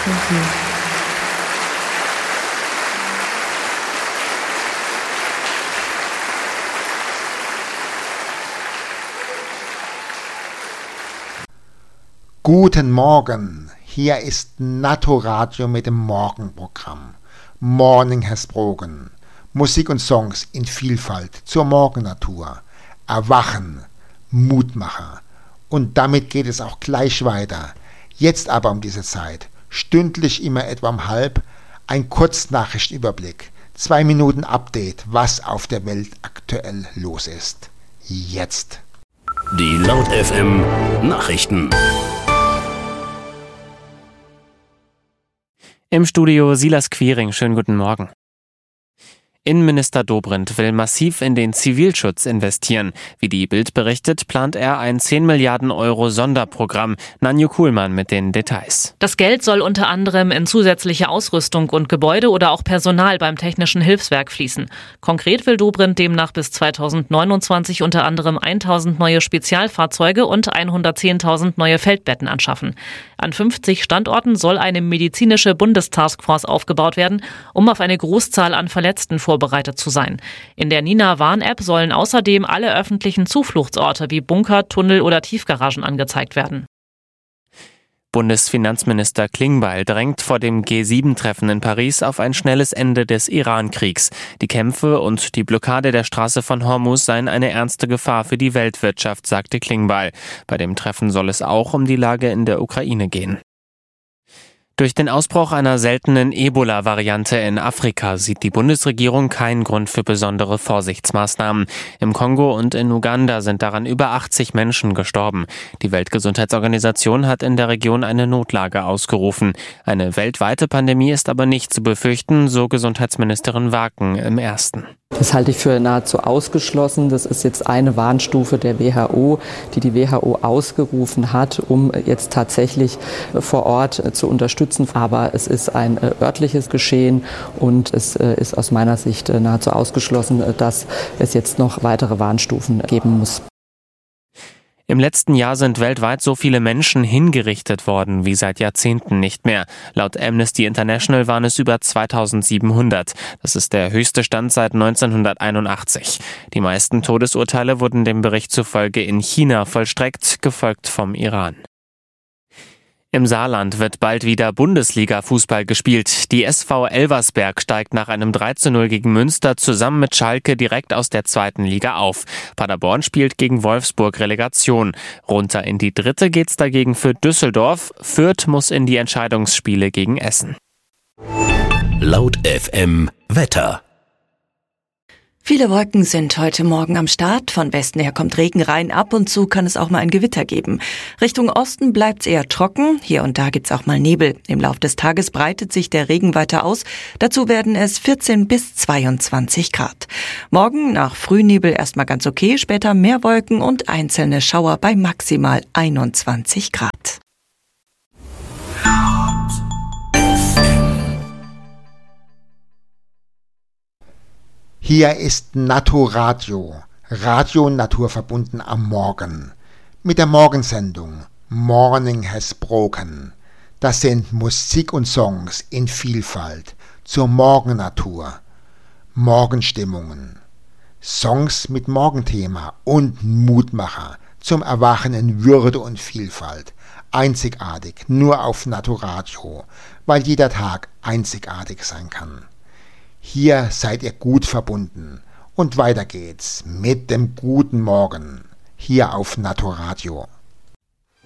Thank you. Guten Morgen, hier ist Naturadio mit dem Morgenprogramm. Morning has broken. Musik und Songs in Vielfalt zur Morgennatur. Erwachen, Mutmacher. Und damit geht es auch gleich weiter. Jetzt aber um diese Zeit, stündlich immer etwa um 12:30, ein Kurznachrichtenüberblick. 2 Minuten Update, was auf der Welt aktuell los ist. Jetzt. Die Laut FM Nachrichten. Im Studio Silas Quiring, schönen guten Morgen. Innenminister Dobrindt will massiv in den Zivilschutz investieren. Wie die Bild berichtet, plant er ein 10 Milliarden Euro Sonderprogramm. Nanju Kuhlmann mit den Details. Das Geld soll unter anderem in zusätzliche Ausrüstung und Gebäude oder auch Personal beim Technischen Hilfswerk fließen. Konkret will Dobrindt demnach bis 2029 unter anderem 1.000 neue Spezialfahrzeuge und 110.000 neue Feldbetten anschaffen. An 50 Standorten soll eine medizinische Bundestaskforce aufgebaut werden, um auf eine Großzahl an Verletzten vorbereitet zu sein. In der Nina-Warn-App sollen außerdem alle öffentlichen Zufluchtsorte wie Bunker, Tunnel oder Tiefgaragen angezeigt werden. Bundesfinanzminister Klingbeil drängt vor dem G7-Treffen in Paris auf ein schnelles Ende des Iran-Kriegs. Die Kämpfe und die Blockade der Straße von Hormuz seien eine ernste Gefahr für die Weltwirtschaft, sagte Klingbeil. Bei dem Treffen soll es auch um die Lage in der Ukraine gehen. Durch den Ausbruch einer seltenen Ebola-Variante in Afrika sieht die Bundesregierung keinen Grund für besondere Vorsichtsmaßnahmen. Im Kongo und in Uganda sind daran über 80 Menschen gestorben. Die Weltgesundheitsorganisation hat in der Region eine Notlage ausgerufen. Eine weltweite Pandemie ist aber nicht zu befürchten, so Gesundheitsministerin Waken im Ersten. Das halte ich für nahezu ausgeschlossen. Das ist jetzt eine Warnstufe der WHO, die WHO ausgerufen hat, um jetzt tatsächlich vor Ort zu unterstützen. Aber es ist ein örtliches Geschehen und es ist aus meiner Sicht nahezu ausgeschlossen, dass es jetzt noch weitere Warnstufen geben muss. Im letzten Jahr sind weltweit so viele Menschen hingerichtet worden wie seit Jahrzehnten nicht mehr. Laut Amnesty International waren es über 2700. Das ist der höchste Stand seit 1981. Die meisten Todesurteile wurden dem Bericht zufolge in China vollstreckt, gefolgt vom Iran. Im Saarland wird bald wieder Bundesliga-Fußball gespielt. Die SV Elversberg steigt nach einem 3:0 gegen Münster zusammen mit Schalke direkt aus der 2. Liga auf. Paderborn spielt gegen Wolfsburg Relegation. Runter in die 3. geht's dagegen für Düsseldorf. Fürth muss in die Entscheidungsspiele gegen Essen. Laut FM Wetter. Viele Wolken sind heute Morgen am Start. Von Westen her kommt Regen rein. Ab und zu kann es auch mal ein Gewitter geben. Richtung Osten bleibt es eher trocken. Hier und da gibt es auch mal Nebel. Im Laufe des Tages breitet sich der Regen weiter aus. Dazu werden es 14 bis 22 Grad. Morgen nach Frühnebel erstmal ganz okay. Später mehr Wolken und einzelne Schauer bei maximal 21 Grad. Hier ist Naturadio, Radio naturverbunden am Morgen. Mit der Morgensendung Morning has broken. Das sind Musik und Songs in Vielfalt zur Morgennatur, Morgenstimmungen. Songs mit Morgenthema und Mutmacher zum Erwachen in Würde und Vielfalt. Einzigartig, nur auf Naturadio, weil jeder Tag einzigartig sein kann. Hier seid ihr gut verbunden. Und weiter geht's mit dem guten Morgen hier auf Naturadio.